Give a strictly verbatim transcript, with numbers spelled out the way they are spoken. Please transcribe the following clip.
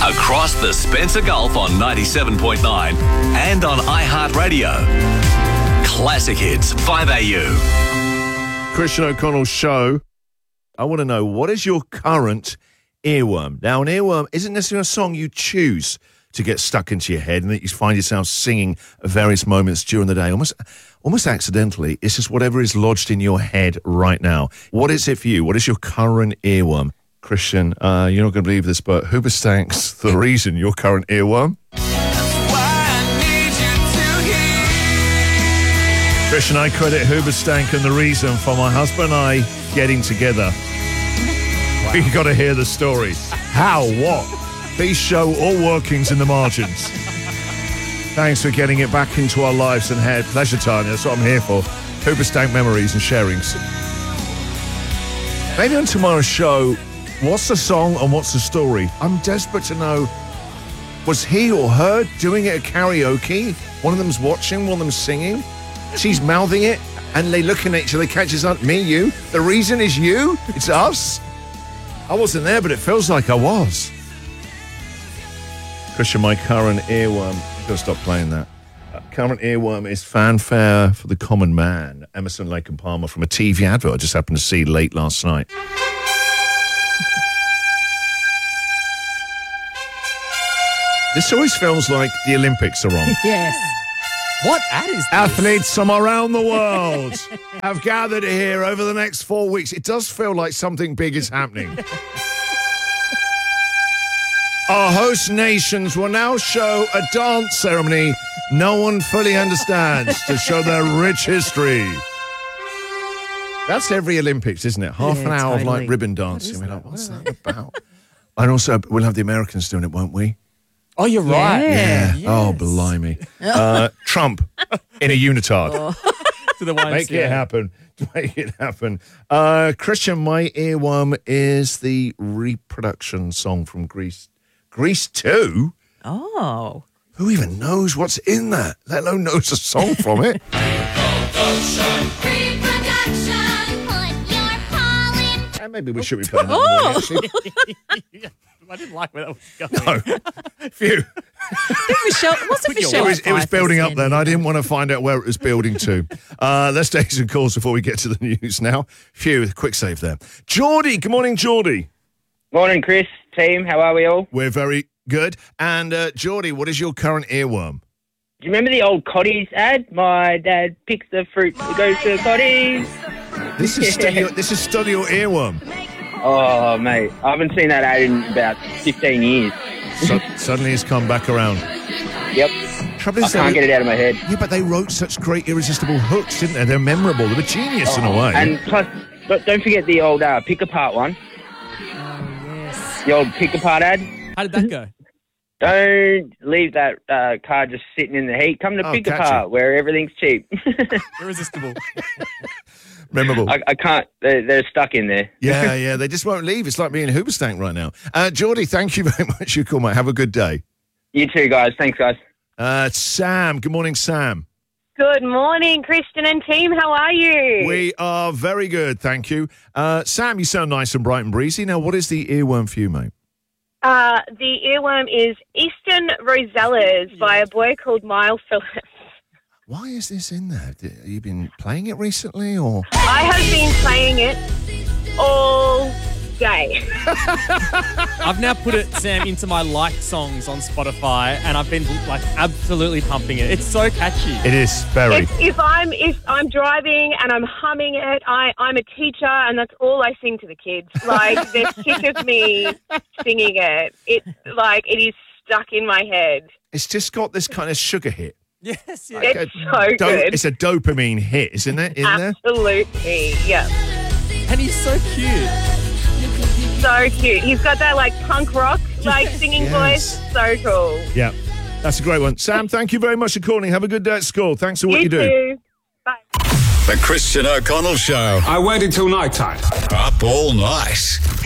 Across the Spencer Gulf on ninety-seven point nine and on iHeartRadio. Classic Hits, five A U. Christian O'Connell's show. I want to know, what is your current earworm? Now, an earworm isn't necessarily a song you choose to get stuck into your head and that you find yourself singing at various moments during the day, almost almost accidentally. It's just whatever is lodged in your head right now. What is it for you? What is your current earworm? Christian, uh, you're not going to believe this, but Hoobastank's the reason your current earworm. Christian, I credit Hoobastank and the reason for my husband and I getting together. Wow. You got to hear the story. How? What? Please show all workings in the margins. Thanks for getting it back into our lives and head. Pleasure, Tanya. That's what I'm here for. Hoobastank memories and sharings. Maybe on tomorrow's show, what's the song and what's the story? I'm desperate to know, was he or her doing it at karaoke? One of them's watching, one of them's singing. She's mouthing it, and they looking at each other, catches on, me, you. The reason is you. It's us. I wasn't there, but it feels like I was. Christian, my current earworm, I've got to stop playing that. Uh, current earworm is Fanfare for the Common Man, Emerson, Lake and Palmer, from a T V advert I just happened to see late last night. This always feels like the Olympics are on. Yes. What ad is this? Athletes from around the world have gathered here over the next four weeks. It does feel like something big is happening. Our host nations will now show a dance ceremony no one fully understands to show their rich history. That's every Olympics, isn't it? Half Yeah, an hour totally. of like ribbon dancing. We're like, what's that about? And also, we'll have the Americans doing it, won't we? Oh, you're right. Yeah. Yes. Oh, blimey. Uh, Trump in a unitard. Oh. To the Y M Make C A. it happen. Make it happen. Uh, Christian, my earworm is the reproduction song from Grease. Grease two? Oh. Who even knows what's in that, let alone knows a song from it? And maybe we should be playing that Oh. more, actually. I didn't like where that was going. No. Phew. Michelle, what's It Michelle? was, it was building up then. I didn't want to find out where it was building to. Uh, let's take some calls before we get to the news now. Phew, quick save there. Geordie, good morning, Geordie. Morning, Chris. Team, how are we all? We're very good. And uh, Geordie, what is your current earworm? Do you remember the old Cotties ad? My dad picks the fruit, goes to Cotties. This is still your, this is still your earworm. Oh, mate. I haven't seen that ad in about fifteen years. So, suddenly it's come back around. Yep. Trouble I is, they can't were- get it out of my head. Yeah, but they wrote such great, irresistible hooks, didn't they? They're memorable. They were genius in a way. And plus, but don't forget the old uh, pick-apart one. Oh, yes. The old pick-apart ad. How did that go? Don't leave that uh, car just sitting in the heat. Come to Oh, pick catchy. apart where everything's cheap. Irresistible. Memorable. I, I can't. They're, they're stuck in there. Yeah, yeah. They just won't leave. It's like me and Hoobastank right now. Uh, Geordie, thank you very much for your call, mate. Have a good day. You too, guys. Thanks, guys. Uh, Sam. Good morning, Sam. Good morning, Christian and team. How are you? We are very good, thank you. Uh, Sam, you sound nice and bright and breezy. Now, what is the earworm for you, mate? Uh, the earworm is Eastern Rosellas by a boy called Miles Phillips. Why is this in there? Have you been playing it recently, or? I have been playing it all day. I've now put it, Sam, into my liked songs on Spotify, and I've been like absolutely pumping it. It's so catchy. It is very. If, if I'm if I'm driving and I'm humming it, I, I'm a teacher and that's all I sing to the kids. Like they're sick of me singing it. It like it is stuck in my head. It's just got this kind of sugar hit. Yes, yeah. It's so Do- good. It's a dopamine hit, isn't it? In there. Absolutely, yeah. And he's so cute. So cute. He's got that like punk rock like singing Yes. voice. So cool. Yeah, that's a great one. Sam, thank you very much for calling. Have a good day at school. Thanks for what you, do. too. Bye. The Christian O'Connell Show. I waited till night time. Up all night.